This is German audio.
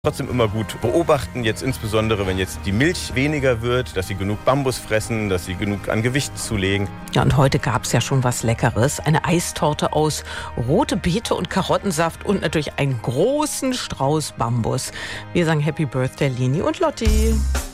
Trotzdem immer gut beobachten, jetzt insbesondere, wenn jetzt die Milch weniger wird, dass sie genug Bambus fressen, dass sie genug an Gewicht zulegen. Ja, und heute gab es ja schon was Leckeres. Eine Eistorte aus rote Beete und Karottensaft und natürlich einen großen Strauß Bambus. Wir sagen Happy Birthday, Lini und Lotti.